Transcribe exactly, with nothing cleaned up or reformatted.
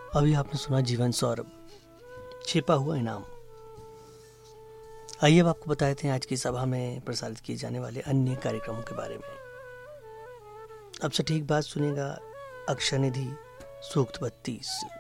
अभी आपने सुना जीवन सौरभ, छिपा हुआ इनाम। आइए अब आपको बताते हैं आज की सभा में प्रसारित किए जाने वाले अन्य कार्यक्रमों के बारे में। अब से ठीक बात सुनिएगा, अक्षर निधि सूक्त बत्तीस।